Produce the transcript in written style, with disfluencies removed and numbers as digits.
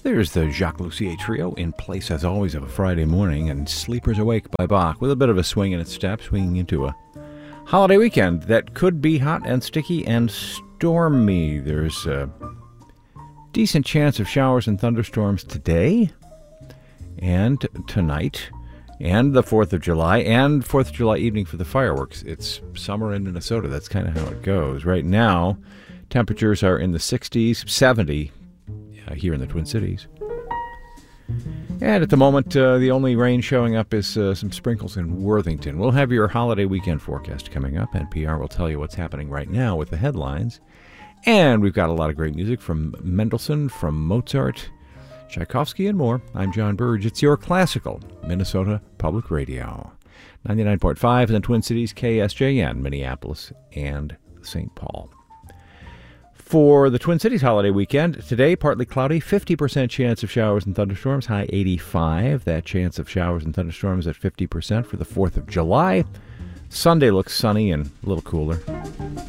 There's the Jacques Lussier Trio, in place as always of a Friday morning, and Sleepers Awake by Bach, with a bit of a swing in its step, swinging into a holiday weekend that could be hot and sticky and stormy. There's a decent chance of showers and thunderstorms today and tonight, and the 4th of July, and 4th of July evening for the fireworks. It's summer in Minnesota. That's kind of how it goes. Right now, temperatures are in the 60s, 70 here in the Twin Cities. And at the moment, the only rain showing up is some sprinkles in Worthington. We'll have your holiday weekend forecast coming up. NPR will tell you what's happening right now with the headlines. And we've got a lot of great music from Mendelssohn, from Mozart, Tchaikovsky, and more. I'm John Burge. It's your classical Minnesota Public Radio. 99.5 in the Twin Cities, KSJN, Minneapolis, and St. Paul. For the Twin Cities holiday weekend, today partly cloudy, 50% chance of showers and thunderstorms, high 85. That chance of showers and thunderstorms at 50% for the 4th of July. Sunday looks sunny and a little cooler.